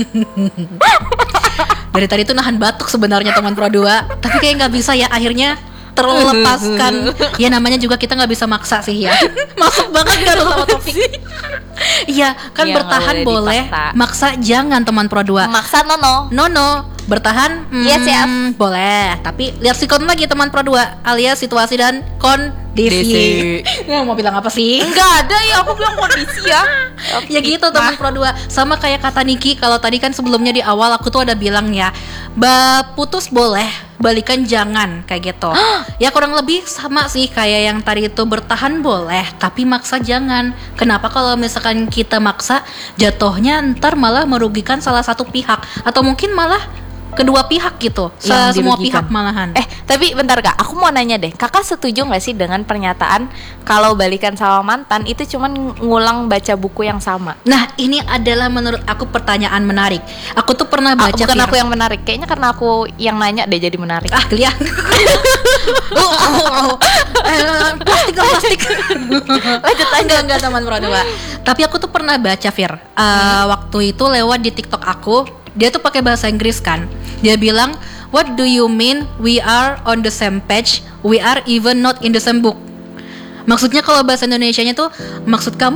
Dari tadi tuh nahan batuk sebenarnya teman Pro 2, tapi kayak nggak bisa ya, akhirnya terlepaskan. Ya namanya juga kita nggak bisa maksa sih ya. Masuk banget kan sama topik. Iya kan, Iya, bertahan nggak boleh, boleh dipaksa. maksa jangan teman Pro 2. Maksa no. No, bertahan Yes, yes. boleh, tapi lihat sikon lagi teman Pro 2, alias situasi dan kondisi. Nggak mau bilang apa sih? Enggak ada ya, aku bilang kondisi ya. Ya gitu teman Pro 2. Sama kayak kata Niki, kalau tadi kan sebelumnya di awal aku tuh ada bilang ya, putus boleh, balikan jangan, kayak gitu. Ya kurang lebih sama sih kayak yang tadi itu, bertahan boleh tapi maksa jangan. Kenapa kalau misalkan kita maksa, jatuhnya ntar malah merugikan salah satu pihak, atau mungkin malah kedua pihak gitu, Yang semua dirugikan. pihak malahan. Tapi bentar Kak, aku mau nanya deh, Kakak setuju gak sih dengan pernyataan kalau balikan sama mantan itu cuman ngulang baca buku yang sama? Nah ini adalah menurut aku pertanyaan menarik. Aku tuh pernah baca, Bukan Fir. aku yang menarik, kayaknya karena aku yang nanya deh jadi menarik. Kelihatan. Plastik. Lanjut Enggak teman Pro 2. Tapi aku tuh pernah baca, Fir. Waktu itu lewat di TikTok aku, dia tuh pakai bahasa Inggris kan. Dia bilang, "What do you mean we are on the same page? We are even not in the same book." Maksudnya kalau bahasa Indonesianya tuh, maksud kamu